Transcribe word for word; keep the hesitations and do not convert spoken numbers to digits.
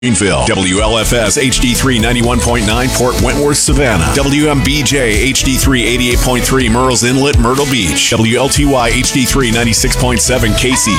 Greenville, W L F S H D three ninety-one point nine, Port Wentworth, Savannah, W M B J H D three eighty-eight point three, Murrells Inlet, Myrtle Beach, W L T Y H D three ninety-six point seven, Casey,